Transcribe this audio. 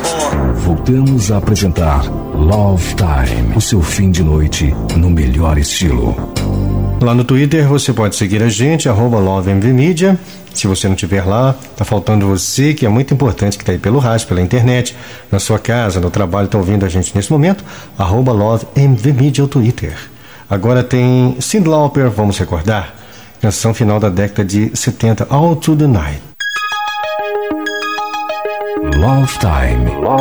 Voltamos a apresentar Love Time, o seu fim de noite no melhor estilo. Lá no Twitter você pode seguir a gente, @LoveMVMedia. Se você não estiver lá, tá faltando você, que é muito importante, que tá aí pelo rádio, pela internet, na sua casa, no trabalho, tá ouvindo a gente nesse momento, @LoveMVMedia, o Twitter. Agora tem Cyndi Lauper, vamos recordar, canção final da década de 70, All to the Night. Love Time.